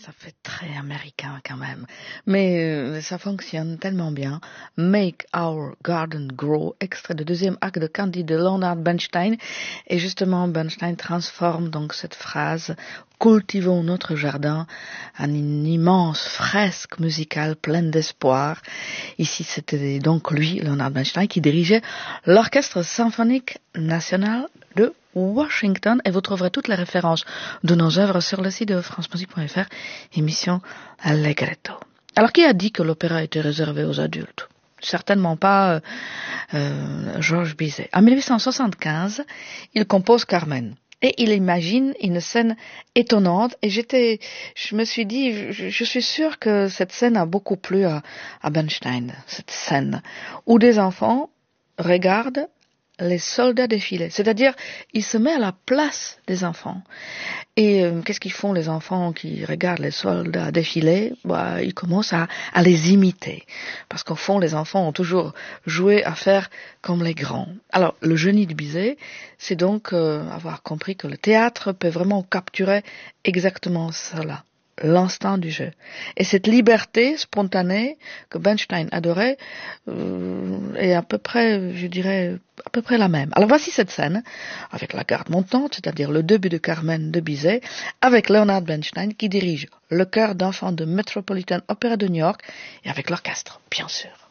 Ça fait très américain quand même, mais ça fonctionne tellement bien. Make Our Garden Grow, extrait du deuxième acte de Candide de Leonard Bernstein. Et justement, Bernstein transforme donc cette phrase cultivons notre jardin en une immense fresque musicale pleine d'espoir. Ici, c'était donc lui, Leonard Bernstein, qui dirigeait l'Orchestre symphonique national de Washington, et vous trouverez toutes les références de nos œuvres sur le site de francemusique.fr, émission Allegretto. Alors, qui a dit que l'opéra était réservé aux adultes? Certainement pas Georges Bizet. En 1875, il compose Carmen. Et il imagine une scène étonnante, et je me suis dit, je suis sûre que cette scène a beaucoup plu à Bernstein, cette scène où des enfants regardent les soldats défiler, c'est-à-dire il se met à la place des enfants. Et qu'est-ce qu'ils font les enfants qui regardent les soldats défiler? Ils commencent à les imiter, parce qu'au fond les enfants ont toujours joué à faire comme les grands. Alors le génie de Bizet, c'est donc avoir compris que le théâtre peut vraiment capturer exactement cela, l'instant du jeu. Et cette liberté spontanée que Bernstein adorait est à peu près, je dirais, à peu près la même. Alors voici cette scène avec la garde montante, c'est-à-dire le début de Carmen de Bizet, avec Leonard Bernstein qui dirige le chœur d'enfants de Metropolitan Opera de New York et avec l'orchestre, bien sûr.